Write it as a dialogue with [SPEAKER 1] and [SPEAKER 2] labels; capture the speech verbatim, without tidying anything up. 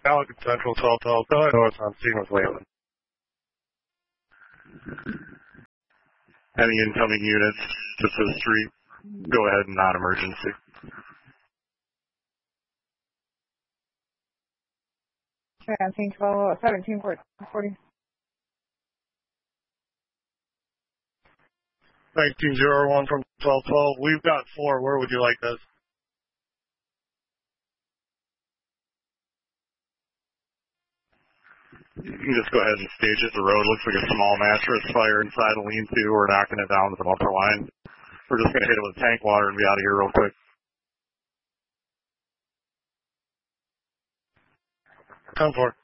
[SPEAKER 1] Pelican Central twelve twelve, go ahead north on scene with Wayland.
[SPEAKER 2] Any incoming units just to the street, go ahead and non-emergency.
[SPEAKER 3] seventeen twelve, seventeen forty.
[SPEAKER 1] nineteen oh one from twelve twelve, we've got four, where would you like this?
[SPEAKER 2] You can just go ahead and stage it. The road looks like a small mattress fire inside a lean-to. We're knocking it down with an upper line. We're just going to hit it with tank water and be out of here real quick.
[SPEAKER 1] ten four.